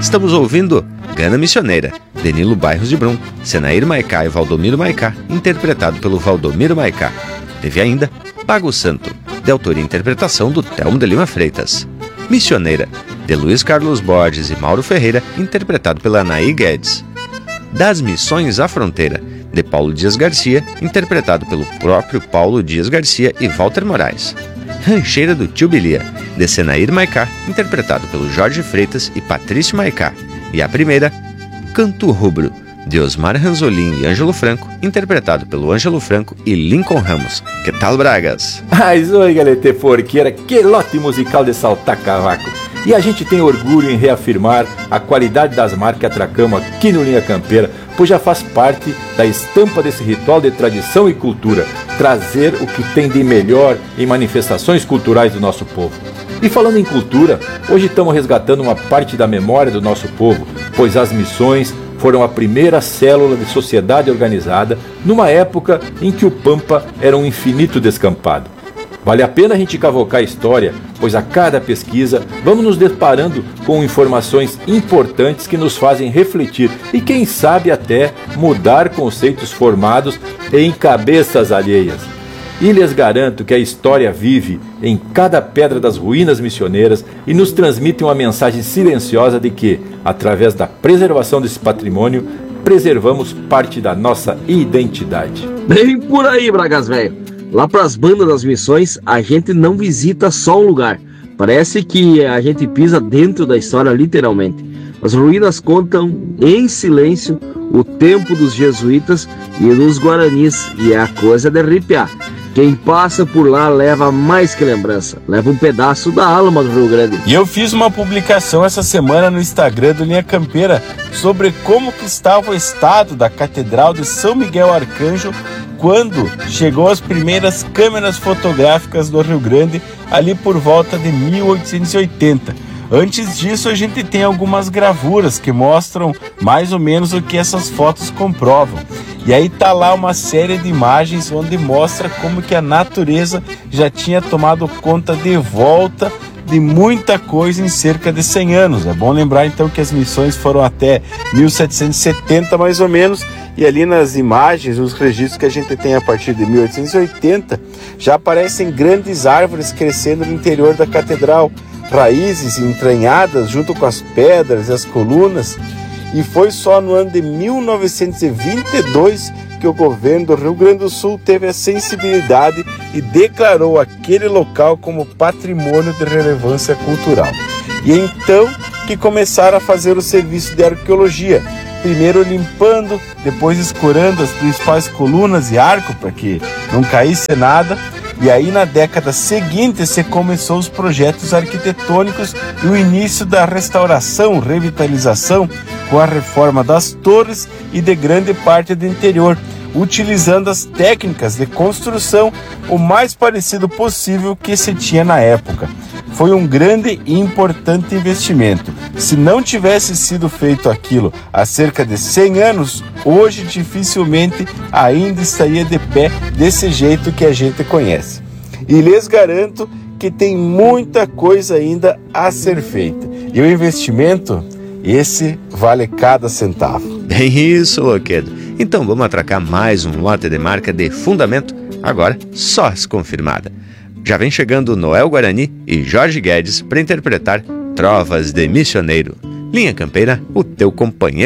Estamos ouvindo Gana Missioneira, de Nilo Bairros de Brum, Senair Maicá e Valdomiro Maicá, interpretado pelo Valdomiro Maicá. Teve ainda Pago Santo, de autoria e interpretação do Telmo de Lima Freitas. Missioneira, de Luiz Carlos Borges e Mauro Ferreira, interpretado pela Anaí Guedes. Das Missões à Fronteira, de Paulo Dias Garcia, interpretado pelo próprio Paulo Dias Garcia e Walter Moraes. Rancheira do Tio Bilia, de Senair Maicá, interpretado pelo Jorge Freitas e Patrício Maicá. E a primeira, Canto Rubro, de Osmar Ranzolin e Ângelo Franco, interpretado pelo Ângelo Franco e Lincoln Ramos. Que tal, Bragas? Mas oi, galete porqueira, que lote musical de saltar cavaco. E a gente tem orgulho em reafirmar a qualidade das marcas que atracamos aqui no Linha Campeira, pois já faz parte da estampa desse ritual de tradição e cultura, trazer o que tem de melhor em manifestações culturais do nosso povo. E falando em cultura, hoje estamos resgatando uma parte da memória do nosso povo, pois as missões foram a primeira célula de sociedade organizada numa época em que o Pampa era um infinito descampado. Vale a pena a gente cavocar a história, pois a cada pesquisa vamos nos deparando com informações importantes que nos fazem refletir e quem sabe até mudar conceitos formados em cabeças alheias. E lhes garanto que a história vive em cada pedra das ruínas missioneiras e nos transmite uma mensagem silenciosa de que, através da preservação desse patrimônio, preservamos parte da nossa identidade. Bem por aí, Bragas velho. Lá pras bandas das missões, a gente não visita só um lugar. Parece que a gente pisa dentro da história, literalmente. As ruínas contam em silêncio o tempo dos jesuítas e dos guaranis, e é a coisa de arrepiar. Quem passa por lá leva mais que lembrança, leva um pedaço da alma do Rio Grande. E eu fiz uma publicação essa semana no Instagram do Linha Campeira sobre como que estava o estado da Catedral de São Miguel Arcanjo quando chegou as primeiras câmeras fotográficas do Rio Grande, ali por volta de 1880. Antes disso, a gente tem algumas gravuras que mostram mais ou menos o que essas fotos comprovam. E aí tá lá uma série de imagens onde mostra como que a natureza já tinha tomado conta de volta de muita coisa em cerca de 100 anos. É bom lembrar então que as missões foram até 1770 mais ou menos, e ali nas imagens, nos registros que a gente tem a partir de 1880, já aparecem grandes árvores crescendo no interior da catedral, raízes entranhadas junto com as pedras e as colunas. E foi só no ano de 1922 que o governo do Rio Grande do Sul teve a sensibilidade e declarou aquele local como patrimônio de relevância cultural. E então que começaram a fazer o serviço de arqueologia, primeiro limpando, depois escorando as principais colunas e arco para que não caísse nada. E aí na década seguinte se começou os projetos arquitetônicos e o início da restauração, revitalização, com a reforma das torres e de grande parte do interior, utilizando as técnicas de construção o mais parecido possível que se tinha na época. Foi um grande e importante investimento. Se não tivesse sido feito aquilo há cerca de 100 anos, hoje dificilmente ainda estaria de pé desse jeito que a gente conhece. E lhes garanto que tem muita coisa ainda a ser feita. E o investimento, esse vale cada centavo. Bem isso, Loquedo. Então vamos atracar mais um lote de marca de fundamento, agora só as confirmada. Já vem chegando Noel Guarani e Jorge Guedes para interpretar Trovas de Missioneiro. Linha Campeira, o teu companheiro